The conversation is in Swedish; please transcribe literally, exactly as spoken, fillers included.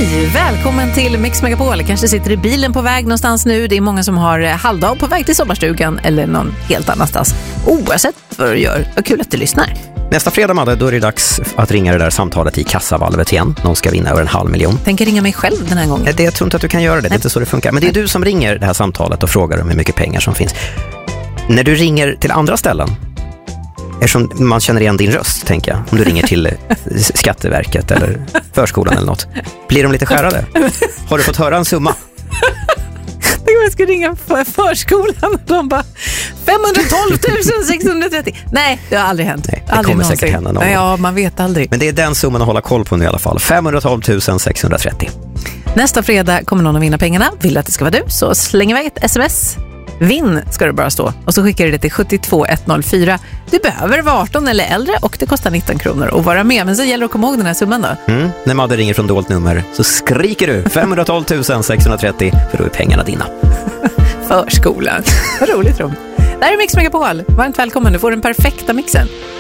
Hej, välkommen till Mix Megapol. Kanske sitter i bilen på väg någonstans nu. Det är många som har halvdag på väg till sommarstugan eller någon helt annanstans. Oavsett vad du gör, vad kul att du lyssnar. Nästa fredag, Madde, då är det dags att ringa det där samtalet i kassavalvet igen. Någon ska vinna över en halv miljon. Tänker ringa mig själv den här gången. Det, jag tror inte att du kan göra det, det är inte så det funkar. Men det är du som ringer det här samtalet och frågar om hur mycket pengar som finns. När du ringer till andra ställen, eftersom man känner igen din röst, tänker jag. Om du ringer till Skatteverket eller förskolan eller något. Blir de lite skärrade? Har du fått höra en summa? Jag ska ringa för förskolan och de bara femhundratolv tusen sexhundratrettio. Nej, det har aldrig hänt. Nej, det aldrig kommer någonsin. säkert hända någon. Ja, man vet aldrig. Men det är den summan att hålla koll på nu i alla fall. femhundratolv tusen sexhundratrettio. Nästa fredag kommer någon att vinna pengarna. Vill att det ska vara du, så släng iväg ett sms. Vinn ska det bara stå. Och så skickar du det till sju två ett noll fyra. Du behöver vara arton eller äldre och det kostar nitton kronor att vara med. Men så gäller det att komma ihåg den här summan då. Mm. När Madde ringer från dolt nummer så skriker du femhundratolv tusen sexhundratrettio, för då är pengarna dina. Förskolan. Vad roligt, Rom. Det här är Mix Megapol. Varmt välkommen. Du får den perfekta mixen.